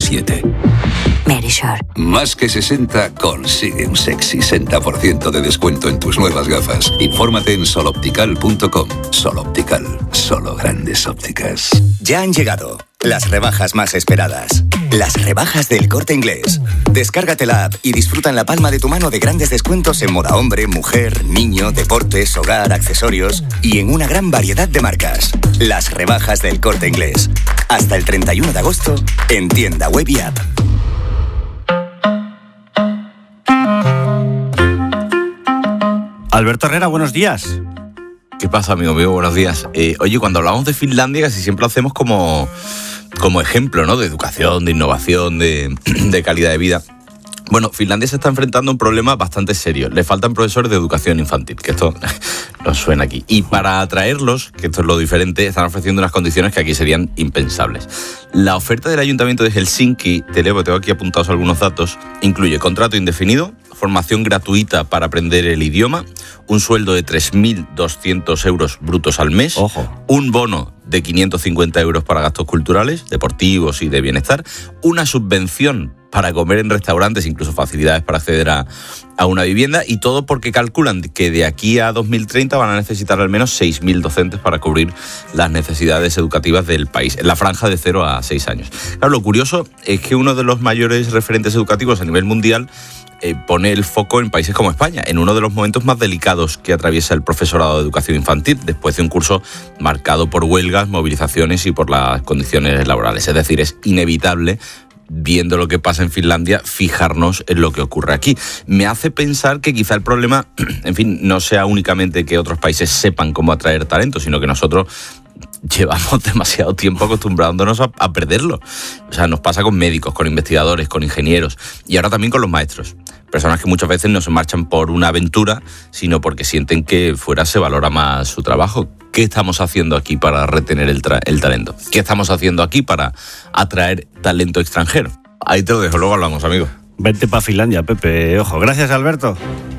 7. Medisure. Más que 60 consigue un sexy 60% de descuento en tus nuevas gafas. Infórmate en soloptical.com. Soloptical, solo grandes ópticas. Ya han llegado las rebajas más esperadas. Las rebajas del Corte Inglés. Descárgate la app y disfruta en la palma de tu mano de grandes descuentos en moda hombre, mujer, niño, deportes, hogar, accesorios y en una gran variedad de marcas. Las rebajas del Corte Inglés. Hasta el 31 de agosto en tienda web y app. Alberto Herrera, buenos días. ¿Qué pasa, amigo mío? Buenos días. Oye, cuando hablamos de Finlandia casi siempre lo hacemos como ejemplo, ¿no? De educación, de innovación, de calidad de vida. Bueno, Finlandia se está enfrentando a un problema bastante serio. Le faltan profesores de educación infantil, que esto nos suena aquí. Y para atraerlos, que esto es lo diferente, están ofreciendo unas condiciones que aquí serían impensables. La oferta del Ayuntamiento de Helsinki, te leo, tengo aquí apuntados algunos datos, incluye contrato indefinido, formación gratuita para aprender el idioma, un sueldo de 3.200 euros brutos al mes, Ojo. Un bono de 550 euros para gastos culturales, deportivos y de bienestar, una subvención para comer en restaurantes, incluso facilidades para acceder a una vivienda, y todo porque calculan que de aquí a 2030 van a necesitar al menos 6.000 docentes para cubrir las necesidades educativas del país, en la franja de 0 a 6 años. Claro, lo curioso es que uno de los mayores referentes educativos a nivel mundial pone el foco en países como España, en uno de los momentos más delicados que atraviesa el profesorado de educación infantil, después de un curso marcado por huelgas, movilizaciones y por las condiciones laborales. Es decir, es inevitable, viendo lo que pasa en Finlandia, fijarnos en lo que ocurre aquí. Me hace pensar que quizá el problema, en fin, no sea únicamente que otros países sepan cómo atraer talento, sino que nosotros llevamos demasiado tiempo acostumbrándonos a perderlo. O sea, nos pasa con médicos, con investigadores, con ingenieros y ahora también con los maestros. Personas que muchas veces no se marchan por una aventura, sino porque sienten que fuera se valora más su trabajo. ¿Qué estamos haciendo aquí para retener el talento? ¿Qué estamos haciendo aquí para atraer talento extranjero? Ahí te lo dejo, luego hablamos, amigo. Vente para Finlandia, Pepe. Ojo, gracias, Alberto.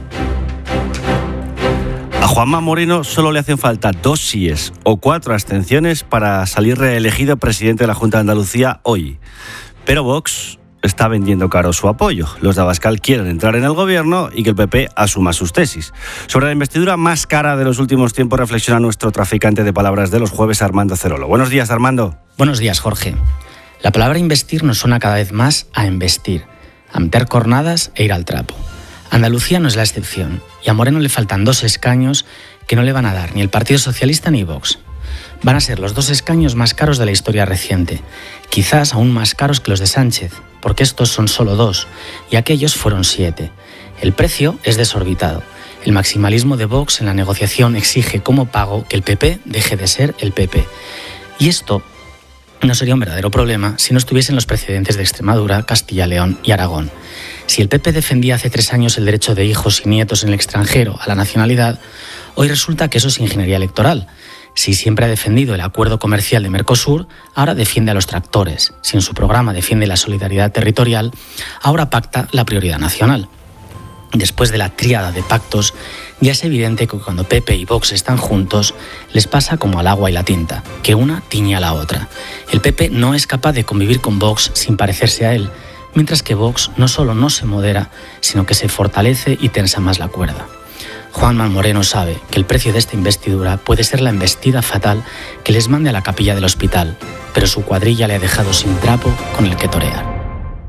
A Juanma Moreno solo le hacen falta 2 síes o 4 abstenciones para salir reelegido presidente de la Junta de Andalucía hoy. Pero Vox está vendiendo caro su apoyo. Los de Abascal quieren entrar en el gobierno y que el PP asuma sus tesis. Sobre la investidura más cara de los últimos tiempos reflexiona nuestro traficante de palabras de los jueves, Armando Cerolo. Buenos días, Armando. Buenos días, Jorge. La palabra investir nos suena cada vez más a embestir, a meter cornadas e ir al trapo. Andalucía no es la excepción, y a Moreno le faltan 2 escaños que no le van a dar ni el Partido Socialista ni Vox. Van a ser los 2 escaños más caros de la historia reciente, quizás aún más caros que los de Sánchez, porque estos son solo 2, y aquellos fueron 7. El precio es desorbitado. El maximalismo de Vox en la negociación exige como pago que el PP deje de ser el PP. Y esto no sería un verdadero problema si no estuviesen los precedentes de Extremadura, Castilla, León y Aragón. Si el PP defendía hace 3 años el derecho de hijos y nietos en el extranjero a la nacionalidad, hoy resulta que eso es ingeniería electoral. Si siempre ha defendido el acuerdo comercial de Mercosur, ahora defiende a los tractores. Si en su programa defiende la solidaridad territorial, ahora pacta la prioridad nacional. Después de la tríada de pactos, ya es evidente que cuando PP y Vox están juntos, les pasa como al agua y la tinta, que una tiñe a la otra. El PP no es capaz de convivir con Vox sin parecerse a él, mientras que Vox no solo no se modera, sino que se fortalece y tensa más la cuerda. Juanma Moreno sabe que el precio de esta investidura puede ser la embestida fatal que les mande a la capilla del hospital, pero su cuadrilla le ha dejado sin trapo con el que torear.